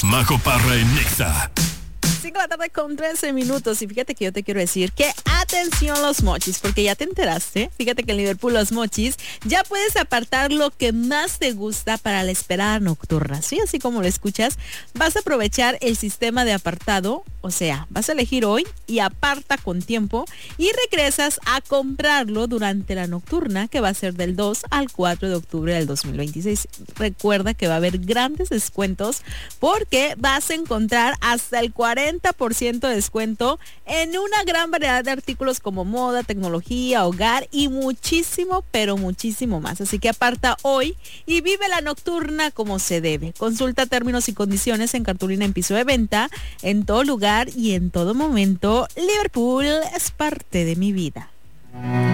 Majo Parra en Nexa. 5 de la tarde con 13 minutos. Y fíjate que yo te quiero decir que atención los mochis, porque ya te enteraste. Fíjate que en Liverpool los mochis ya puedes apartar lo que más te gusta para la esperada nocturna. Sí, así como lo escuchas, vas a aprovechar el sistema de apartado. O sea, vas a elegir hoy y aparta con tiempo y regresas a comprarlo durante la nocturna, que va a ser del 2 al 4 de octubre del 2026. Recuerda que va a haber grandes descuentos porque vas a encontrar hasta el 40% de descuento en una gran variedad de artículos como moda, tecnología, hogar y muchísimo, pero muchísimo más. Así que aparta hoy y vive la nocturna como se debe. Consulta términos y condiciones en cartulina en piso de venta, en todo lugar y en todo momento. Liverpool es parte de mi vida.